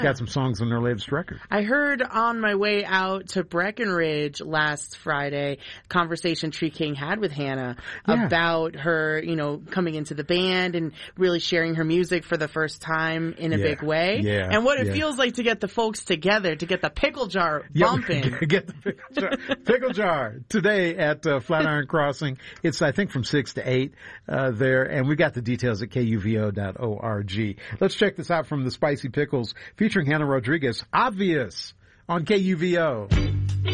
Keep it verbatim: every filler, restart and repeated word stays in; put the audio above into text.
got some songs on their latest record. I heard on my way out to Breckenridge last Friday, conversation Tree King had with Hannah yeah. about her, you know, coming into the band and really sharing her music for the first time in a yeah. big way. Yeah. And what it yeah. feels like to get the folks together, to get the pickle jar yeah. bumping. Get the pickle jar. Pickle jar today at uh, Flatiron Crossing. It's, I think, from six to eight uh, there. And we got the details at K U V O dot org. Let's check this out from the Spicy Pickles featuring Hannah Rodriguez. Obvious on K U V O.